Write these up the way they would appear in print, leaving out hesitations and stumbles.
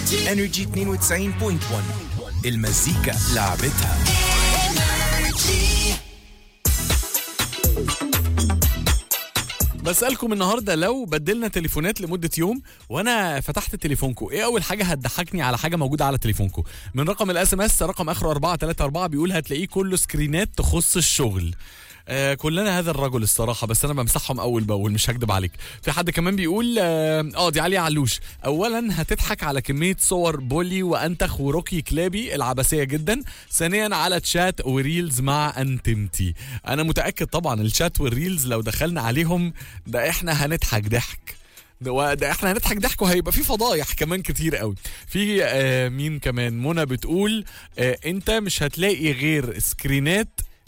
انرجي 92.1 المزيكا لعبتها. بسألكم النهاردة لو بدلنا تليفونات لمدة يوم وانا فتحت تليفونكو، ايه اول حاجة هتضحكني على حاجة موجودة على تليفونكو؟ من رقم الاس ام اس رقم اخره 434 بيقول هتلاقيه كله سكرينات تخص الشغل. كلنا هذا الرجل الصراحة، بس أنا بمسحهم أول بأول مش هكدب عليك. في حد كمان بيقول دي علي علوش، أولا هتضحك على كمية صور بولي وأنتخ وروكي كلابي العبثية جدا، ثانيا على تشات وريلز مع أنتمتي. أنا متأكد طبعا الشات والريلز لو دخلنا عليهم ده إحنا هنضحك ضحك، ده احنا هنضحك ضحك وهيبقى في فضايح كمان كتير قوي. في مين كمان؟ منى بتقول انت مش هتلاقي غير سكرينات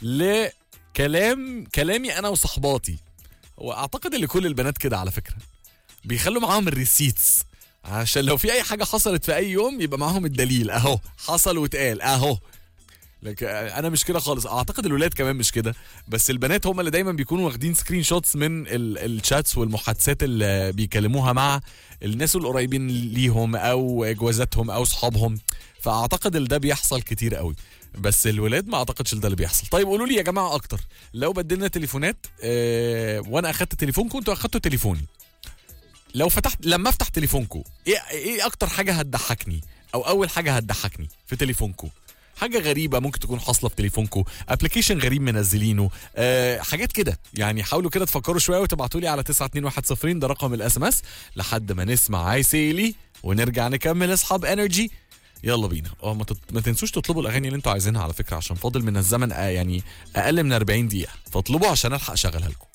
كلامي انا وصحباتي. واعتقد ان كل البنات كده على فكرة بيخلوا معاهم الريسيتس عشان لو في اي حاجة حصلت في اي يوم يبقى معاهم الدليل، اهو حصل واتقال اهو. لكن انا مش كده خالص، اعتقد الولاد كمان مش كده، بس البنات هم اللي دايما بيكونوا واخدين سكرين شوتس من الشاتس والمحادثات اللي بيكلموها مع الناس القريبين ليهم او جوازاتهم او صحابهم، فاعتقد ده بيحصل كتير قوي، بس الولاد ما اعتقدش ده اللي بيحصل. طيب قولوا لي يا جماعه اكتر، لو بدلنا تليفونات وانا اخدت تليفونكم انتوا اخدتوا تليفوني، لما افتح تليفونكم ايه اكتر حاجه هتضحكني او اول حاجه هتضحكني في تليفونكم؟ حاجه غريبه ممكن تكون حاصله في تليفونكم، ابلكيشن غريب منزلينه، حاجات كده يعني. حاولوا كده تفكروا شويه وتبعتوا لي على 92110 ده رقم الاس ام اس لحد ما نسمع عايسيلي ونرجع نكمل اصحاب انرجي. يلا بينا. ما تنسوش تطلبوا الاغاني اللي انتوا عايزينها على فكره، عشان فاضل من الزمن يعني اقل من 40 دقيقه، فاطلبوا عشان الحق اشغلها لكم.